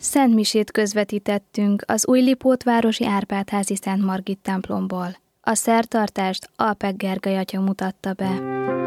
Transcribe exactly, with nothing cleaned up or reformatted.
Szent misét közvetítettünk az Újlipótvárosi Árpád-házi Szent Margit templomból. A szertartást Alpek Gergely atya mutatta be.